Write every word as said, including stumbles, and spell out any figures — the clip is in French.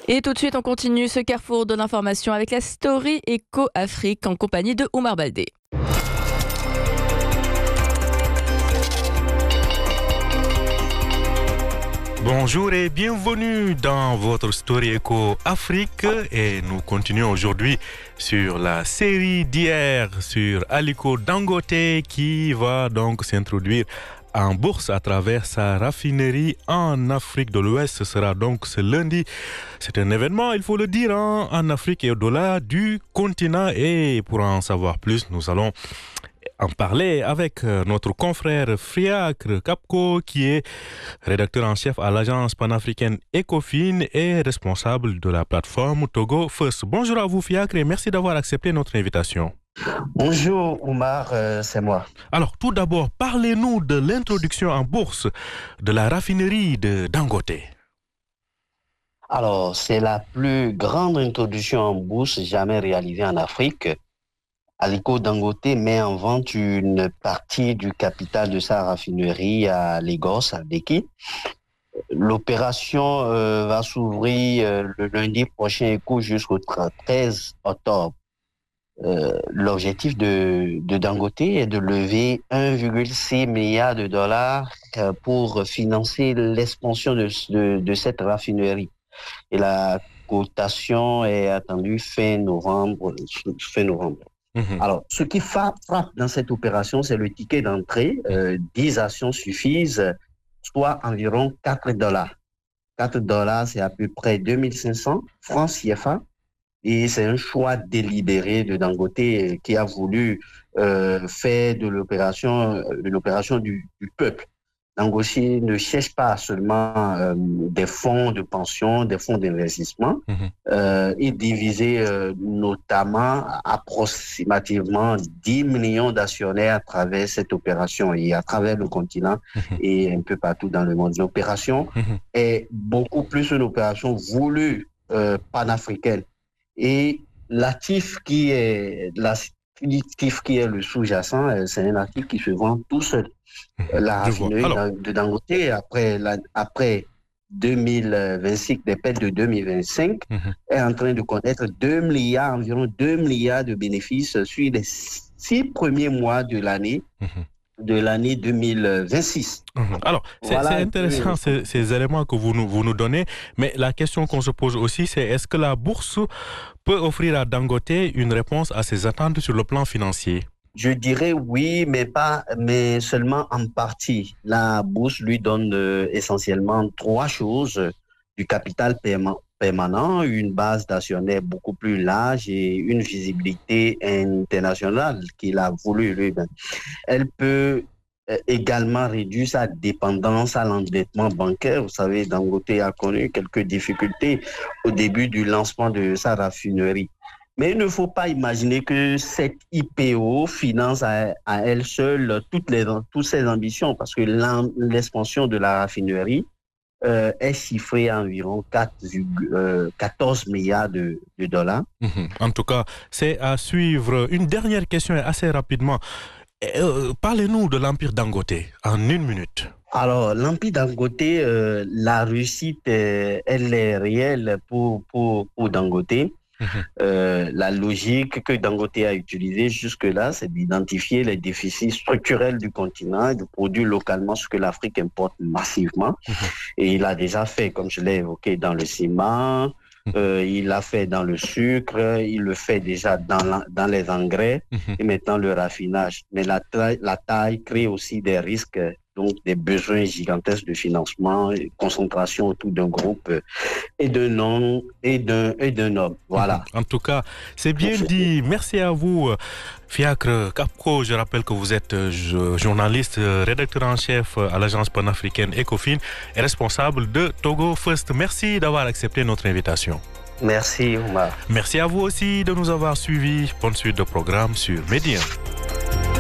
Et tout de suite, on continue ce carrefour de l'information avec la Story Eco Afrique en compagnie de Oumar Baldé. Bonjour et bienvenue dans votre Story Eco Afrique et nous continuons aujourd'hui sur la série d'hier sur Aliko Dangote qui va donc s'introduire en bourse à travers sa raffinerie en Afrique de l'Ouest. Ce sera donc ce lundi. C'est un événement, il faut le dire, hein, en Afrique et au-delà du continent. Et pour en savoir plus, nous allons en parler avec notre confrère Fiacre Kapko, qui est rédacteur en chef à l'agence panafricaine Ecofin et responsable de la plateforme Togo First. Bonjour à vous Fiacre et merci d'avoir accepté notre invitation. Bonjour Oumar, euh, c'est moi. Alors tout d'abord, parlez-nous de l'introduction en bourse de la raffinerie de Dangote. Alors, c'est la plus grande introduction en bourse jamais réalisée en Afrique. Aliko Dangote met en vente une partie du capital de sa raffinerie à Lagos, à Lekki. L'opération euh, va s'ouvrir euh, le lundi prochain et court jusqu'au treize octobre. Euh, l'objectif de, de Dangote est de lever un virgule six milliard de dollars euh, pour financer l'expansion de, de, de cette raffinerie. Et la cotation est attendue fin novembre. Fin novembre. Mmh. Alors, ce qui frappe dans cette opération, c'est le ticket d'entrée. Euh, dix actions suffisent, soit environ quatre dollars. quatre dollars, c'est à peu près deux mille cinq cents francs C F A. Et c'est un choix délibéré de Dangote qui a voulu euh, faire de l'opération de l'opération du, du peuple. Dangote ne cherche pas seulement euh, des fonds de pension, des fonds d'investissement. Mmh. Euh, il divisait euh, notamment approximativement dix millions d'actionnaires à travers cette opération et à travers le continent mmh. et un peu partout dans le monde. L'opération mmh. est beaucoup plus une opération voulue euh, panafricaine. Et l'actif qui est l'actif qui est le sous-jacent, c'est un actif qui se vend tout seul. La raffinerie Alors... de Dangote, après, la, après deux mille vingt-six, des pertes de deux mille vingt-cinq, mm-hmm. est en train de connaître deux milliards, environ deux milliards de bénéfices sur les six premiers mois de l'année. Mm-hmm. de l'année deux mille vingt-six. Mmh. Alors, c'est, voilà c'est intéressant que... ces, ces éléments que vous nous, vous nous donnez, mais la question qu'on se pose aussi, c'est est-ce que la bourse peut offrir à Dangote une réponse à ses attentes sur le plan financier? Je dirais oui, mais pas, mais seulement en partie. La bourse lui donne euh, essentiellement trois choses: du capital paiement permanent, une base d'actionnaires beaucoup plus large et une visibilité internationale qu'il a voulu lui-même. Elle peut également réduire sa dépendance à l'endettement bancaire. Vous savez, Dangote a connu quelques difficultés au début du lancement de sa raffinerie. Mais il ne faut pas imaginer que cette I P O finance à, à elle seule toutes, les, toutes ses ambitions, parce que l'expansion de la raffinerie Euh, est chiffré à environ quatorze milliards de, de dollars. Mmh. En tout cas, c'est à suivre. Une dernière question assez rapidement. Euh, parlez-nous de l'Empire Dangote en une minute. Alors, l'Empire Dangote, euh, la réussite, euh, elle est réelle pour, pour, pour Dangote. Mmh. Euh, la logique que Dangote a utilisée jusque-là, c'est d'identifier les déficits structurels du continent et de produire localement ce que l'Afrique importe massivement. Mmh. Et il a déjà fait, comme je l'ai évoqué, dans le ciment, mmh. euh, il l'a fait dans le sucre, il le fait déjà dans, la, dans les engrais mmh. et maintenant le raffinage. Mais la, taille, la taille crée aussi des risques, donc des besoins gigantesques de financement, et concentration autour d'un groupe et d'un nom et d'un, et d'un homme. Voilà. En tout cas, c'est bien dit. Merci à vous, Fiacre Kapko. Je rappelle que vous êtes journaliste, rédacteur en chef à l'agence panafricaine Ecofin et responsable de Togo First. Merci d'avoir accepté notre invitation. Merci, Oumar. Merci à vous aussi de nous avoir suivis. Bonne suite de programme sur Média.